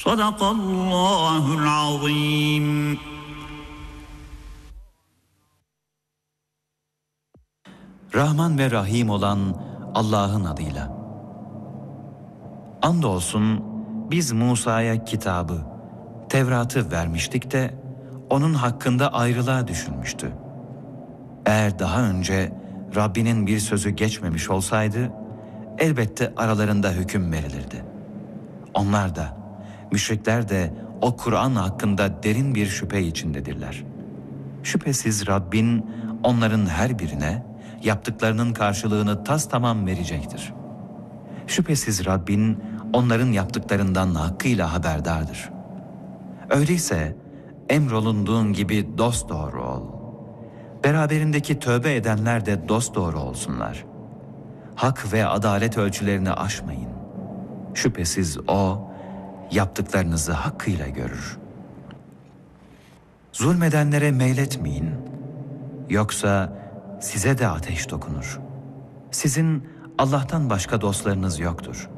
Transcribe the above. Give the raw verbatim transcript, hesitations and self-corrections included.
Sadakallahul azim. Rahman ve Rahim olan Allah'ın adıyla. Andolsun biz Musa'ya kitabı, Tevrat'ı vermiştik de onun hakkında ayrılığa düşülmüştü. Eğer daha önce Rabbinin bir sözü geçmemiş olsaydı elbette aralarında hüküm verilirdi. Onlar da, müşrikler de o Kur'an hakkında derin bir şüphe içindedirler. Şüphesiz Rabbin onların her birine yaptıklarının karşılığını tastamam verecektir. Şüphesiz Rabbin onların yaptıklarından hakkıyla haberdardır. Öyleyse emrolunduğun gibi dosdoğru ol. Beraberindeki tövbe edenler de dosdoğru olsunlar. Hak ve adalet ölçülerini aşmayın. Şüphesiz O, yaptıklarınızı hakkıyla görür. Zulmedenlere meyletmeyin. Yoksa size de ateş dokunur. Sizin Allah'tan başka dostlarınız yoktur.